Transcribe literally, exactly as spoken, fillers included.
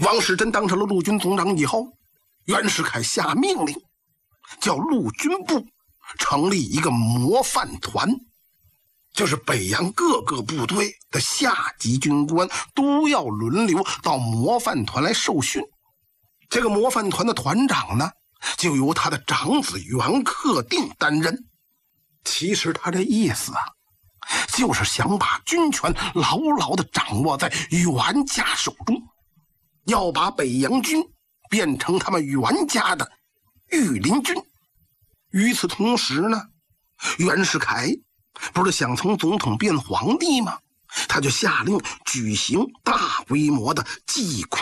王士贞当上了陆军总长以后，袁世凯下命令，叫陆军部成立一个模范团，就是北洋各个部队的下级军官都要轮流到模范团来受训。这个模范团的团长呢，就由他的长子袁克定担任。其实他这意思啊，就是想把军权牢牢地掌握在袁家手中，要把北洋军变成他们袁家的御林军。与此同时呢，袁世凯不是想从总统变皇帝吗？他就下令举行大规模的祭孔